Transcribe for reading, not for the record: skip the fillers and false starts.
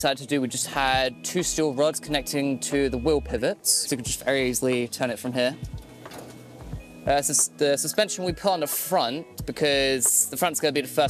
decided to do, we just had 2 steel rods connecting to the wheel pivots, so you can just very easily turn it from here. The suspension we put on the front because the front's going to be the first